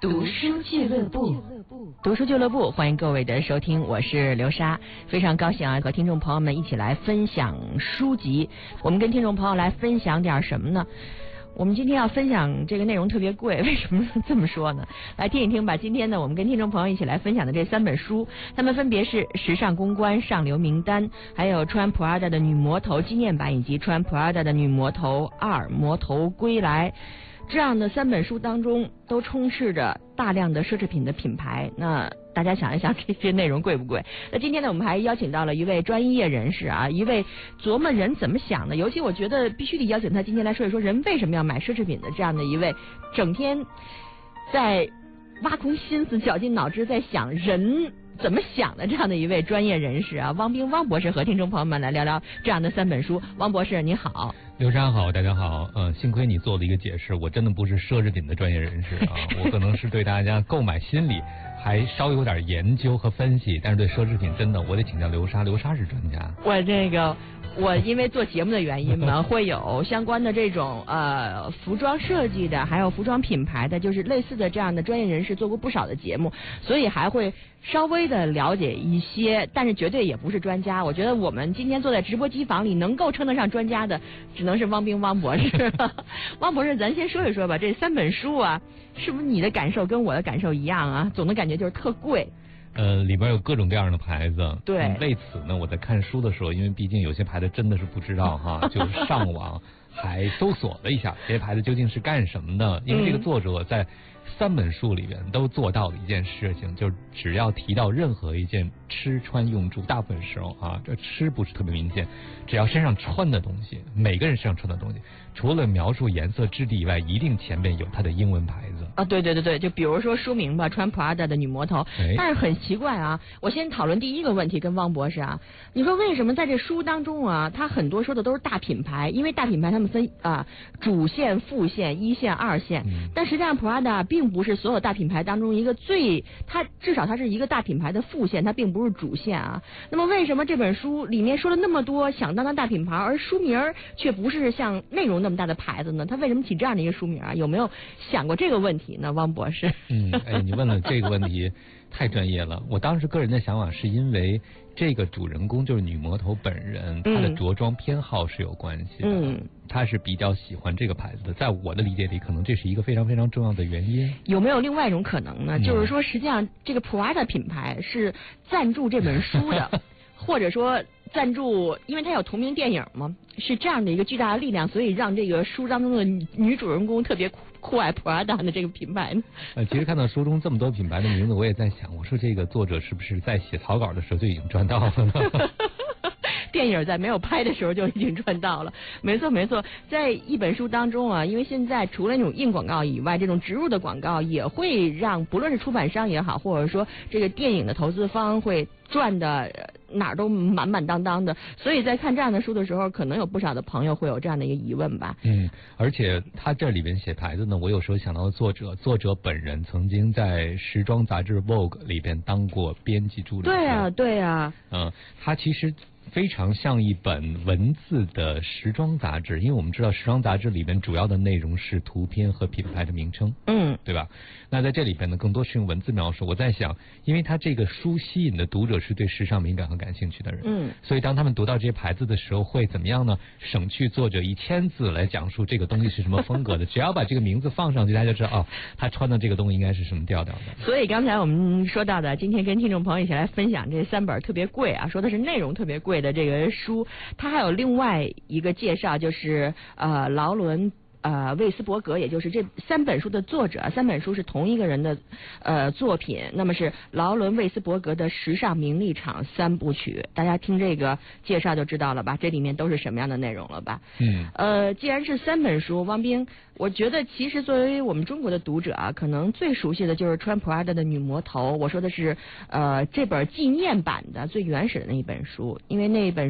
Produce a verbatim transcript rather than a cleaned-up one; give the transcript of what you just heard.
读书俱乐部，读书俱乐部，欢迎各位的收听，我是刘莎，非常高兴啊，和听众朋友们一起来分享书籍。我们跟听众朋友来分享点什么呢？我们今天要分享这个内容特别贵，为什么这么说呢？来听一听吧。今天呢，我们跟听众朋友一起来分享的这三本书，它们分别是《时尚公关上流名单》，还有穿 Prada 的女魔头纪念版，以及穿 Prada 的女魔头二魔头归来。这样的三本书当中都充斥着大量的奢侈品的品牌，那大家想一想这些内容贵不贵？那今天呢，我们还邀请到了一位专业人士啊，一位琢磨人怎么想的，尤其我觉得必须得邀请他今天来说一说人为什么要买奢侈品的这样的一位整天在挖空心思绞尽脑汁在想人怎么想的这样的一位专业人士啊，汪冰汪博士和听众朋友们来聊聊这样的三本书。汪博士你好。 刘莎好，大家好。呃，幸亏你做了一个解释，我真的不是奢侈品的专业人士啊，我可能是对大家购买心理还稍微有点研究和分析，但是对奢侈品真的我得请教刘莎，刘莎是专家。 我这个我因为做节目的原因嘛，会有相关的这种呃服装设计的，还有服装品牌的，就是类似的这样的专业人士做过不少的节目，所以还会稍微的了解一些，但是绝对也不是专家。我觉得我们今天坐在直播机房里能够称得上专家的，只能是汪冰汪博士。汪博士，咱先说一说吧，这三本书啊，是不是你的感受跟我的感受一样啊？总的感觉就是特贵。 呃，里边有各种各样的牌子。 对、 嗯，为此呢，我在看书的时候，因为毕竟有些牌子真的是不知道哈，就上网还搜索了一下这些牌子究竟是干什么的。因为这个作者在三本书里面都做到了一件事情，就是只要提到任何一件吃穿用住，大部分时候啊，这吃不是特别明显，只要身上穿的东西，每个人身上穿的东西，除了描述颜色质地以外，一定前面有它的英文牌子啊。对对对对，就比如说书名吧，穿 Prada 的女魔头。 哎、 但是很奇怪啊，我先讨论第一个问题，跟汪博士啊，你说为什么在这书当中啊，他很多说的都是大品牌，因为大品牌他们分啊主线、副线、一线、二线，嗯、但实际上 Prada 并不是所有大品牌当中一个最，它至少它是一个大品牌的副线，它并不是主线啊。那么为什么这本书里面说了那么多响当当大品牌，而书名却不是像内容那么大的牌子呢？它为什么起这样的一个书名啊？有没有想过这个问题呢，汪博士？ 嗯，哎，你问了这个问题太专业了。我当时个人的想法是因为这个主人公就是女魔头本人，她的着装偏好是有关系的。嗯，她是比较喜欢这个牌子的，在我的理解里，可能这是一个非常非常重要的原因。 有没有另外一种可能呢？嗯、就是说，实际上这个 Prada 品牌是赞助这本书的，或者说赞助，因为它有同名电影嘛，是这样的一个巨大的力量，所以让这个书当中的女主人公特别酷爱 Prada 的这个品牌呢。 呃，其实看到书中这么多品牌的名字，我也在想，我说这个作者是不是在写草稿的时候就已经赚到了呢？ 电影在没有拍的时候就已经赚到了，没错没错。在一本书当中啊，因为现在除了那种硬广告以外，这种植入的广告也会让不论是出版商也好，或者说这个电影的投资方会赚的哪儿都满满当当的。所以在看这样的书的时候，可能有不少的朋友会有这样的一个疑问吧。 嗯，而且他这里面写牌子呢，我有时候想到作者，作者本人曾经在时装杂志 Vogue 里边当过编辑助理。 对啊，对啊。 嗯，他其实非常像一本文字的时装杂志，因为我们知道时装杂志里面主要的内容是图片和品牌的名称，嗯，对吧？那在这里边呢，更多是用文字描述。我在想，因为他这个书吸引的读者是对时尚敏感和感兴趣的人，嗯，所以当他们读到这些牌子的时候，会怎么样呢？省去作者一千字来讲述这个东西是什么风格的，只要把这个名字放上去，大家就知道哦，他穿的这个东西应该是什么调调的。 所以刚才我们说到的，今天跟听众朋友一起来分享这三本特别贵啊，说的是内容特别贵的这个书，它还有另外一个介绍，就是呃劳伦呃魏斯伯格，也就是这三本书的作者，三本书是同一个人的呃作品，那么是劳伦魏斯伯格的时尚名利场三部曲。大家听这个介绍就知道了吧，这里面都是什么样的内容了吧？嗯，呃，既然是三本书，汪冰，我觉得其实作为我们中国的读者啊，可能最熟悉的就是穿 Prada 的女魔头。我说的是呃这本纪念版的最原始的那一本书，因为那一本